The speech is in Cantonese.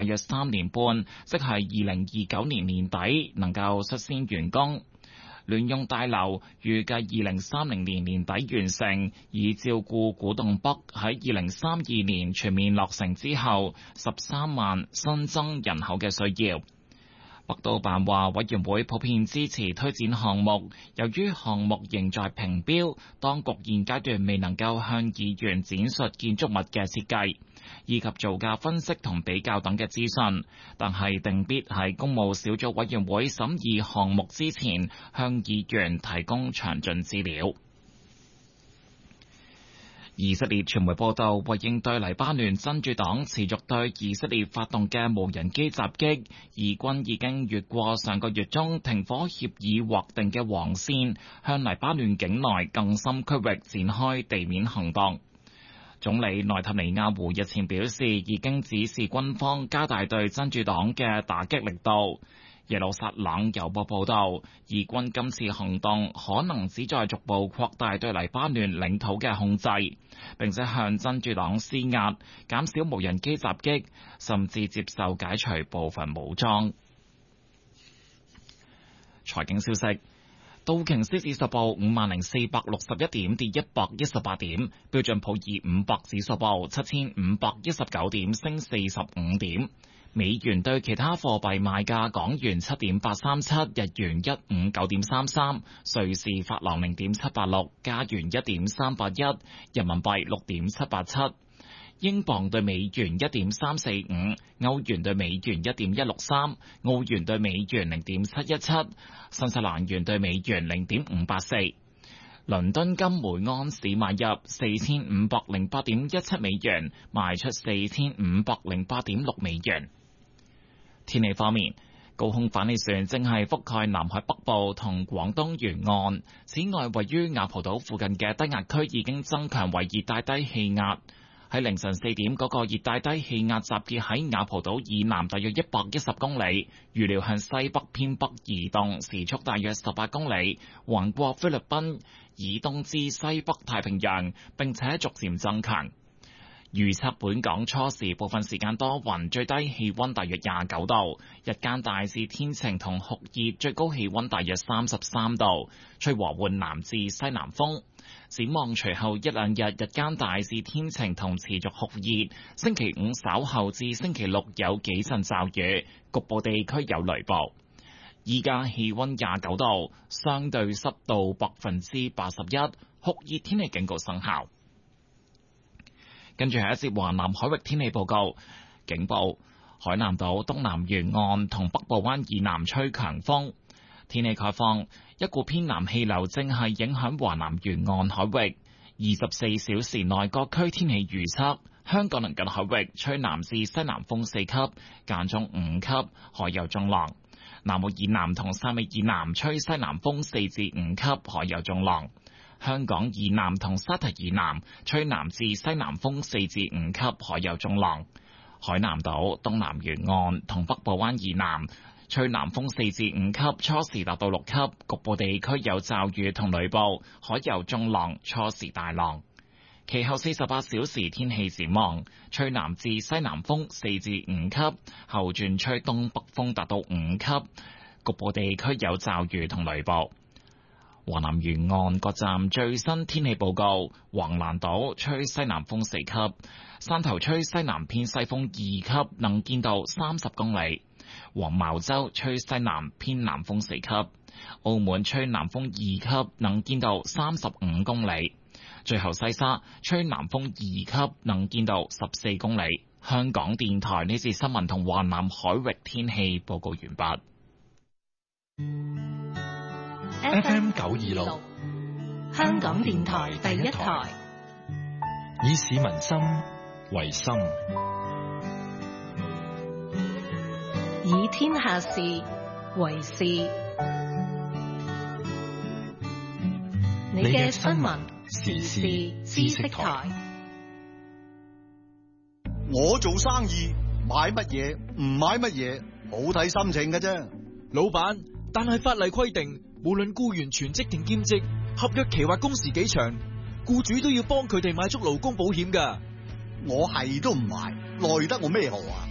約3年半，即係2029年年底能夠率先完工。聯用大樓預計2030年年底完成，以照顧古洞北喺2032年全面落成之後13萬新增人口嘅需要。北都辦話，委員會普遍支持推展項目，由於項目仍在評標，當局現階段未能夠向議員展述建築物嘅設計以及造價分析同比較等嘅資訊，但係定必喺公務小組委員會審議項目之前，向議員提供詳盡資料。以色列傳媒報道，為應對黎巴嫩真主黨持續對以色列發動嘅無人機襲擊，以軍已經越過上個月中停火協議劃定嘅黃線，向黎巴嫩境內更深區域展開地面行動。總理內塔尼亞胡日前表示，已經指示軍方加大對真主黨嘅打擊力度。耶路撒冷郵報報道，以軍今次行動可能旨在逐步擴大對黎巴嫩領土嘅控制，並且向真主黨施壓，減少無人機襲擊，甚至接受解除部分武裝。財經消息：道瓊斯指數報50,461點，跌118點；標準普爾500指數報7,519點，升45點。美元對其他貨幣賣價：港元7.837，日元159.33，瑞士法郎0.786，加元1.381，人民幣6.787，英鎊對美元1.345，歐元對美元1.163，澳元對美元0.717，新西蘭元對美元0.584。倫敦金每盎司買入4508.17美元，賣出4508.6美元。天氣方面，高空反氣旋正係覆蓋南海北部同廣東沿岸。此外，位於雅蒲島附近嘅低壓區已經增強為熱帶低氣壓。喺凌晨4點，嗰個熱帶低氣壓集結喺雅蒲島以南大約110公里，預料向西北偏北移動，時速大約18公里，橫過菲律賓以東至西北太平洋，並且逐漸增強。預測本港初時部分時間多雲，最低氣溫大約29度，日間大致天晴同酷熱，最高氣溫大約33度，吹和緩南至西南風。展望隨後一兩日，日間大致天晴同持續酷熱，星期五稍後至星期六有幾陣驟雨，局部地區有雷暴。依家氣溫29度，相對濕度81%，酷熱天氣警告生效。跟住係一節華南海域天氣報告，警報：海南島東南沿岸同北部灣以南吹強風。天氣概況：一股偏南氣流正係影響華南沿岸海域。24小時內各區天氣預測：香港鄰近海域吹南至西南風4級，間中5級，海有中浪；南澳以南同汕尾以南吹西南風4至5級，海有中浪。香港以南同沙堤以南吹南至西南風4至5級，海有中浪。海南島東南沿岸同北部灣以南吹南風4至5級，初時達到6級，局部地區有驟雨同雷暴，海有中浪，初時大浪。其後48小時天氣展望，吹南至西南風4至5級，後轉吹東北風達到5級，局部地區有驟雨同雷暴。華南沿岸各站最新天氣報告：橫瀾島吹西南風4級，汕頭吹西南偏西風2級，能見度30公里；黃茅洲吹西南偏南風4級，澳門吹南風2級，能見度35公里；最後西沙吹南風2級，能見度14公里。香港電台呢節新聞同華南海域天氣報告完畢。 FM 926，香港電台第一台，以市民心為心，以天下事為事。你嘅新聞時事知識台。 我做生意買乜嘢唔買乜嘢，好睇心情㗎啫。 老闆，但係法例規定，無論僱員全職定兼職，合約期或工時幾長，僱主都要幫佢哋買足勞工保險㗎。 我係都唔買，奈得我咩何啊？